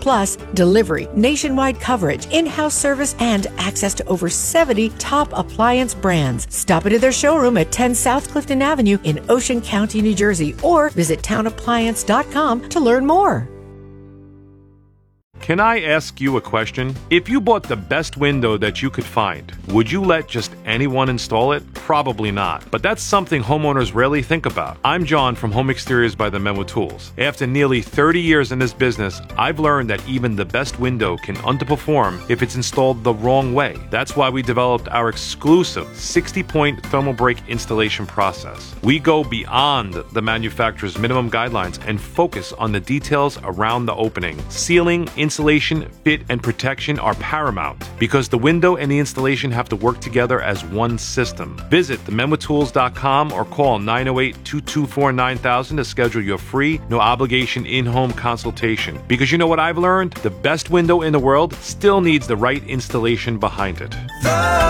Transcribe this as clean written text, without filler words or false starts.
Plus, delivery, nationwide coverage, in-house service, and access to over 70 top appliance brands. Stop into their showroom at 10 South Clifton Avenue in Ocean County, New Jersey, or visit townappliance.com to learn more. Can I ask you a question? If you bought the best window that you could find, would you let just anyone install it? Probably not. But that's something homeowners rarely think about. I'm John from Home Exteriors by the Menlo Tools. After nearly 30 years in this business, I've learned that even the best window can underperform if it's installed the wrong way. That's why we developed our exclusive 60-point thermal break installation process. We go beyond the manufacturer's minimum guidelines and focus on the details around the opening. Sealing, insulation, fit, and protection are paramount because the window and the installation have to work together as one system. Visit themenlotools.com or call 908-224-9000 to schedule your free, no obligation in-home consultation. Because you know what I've learned? The best window in the world still needs the right installation behind it.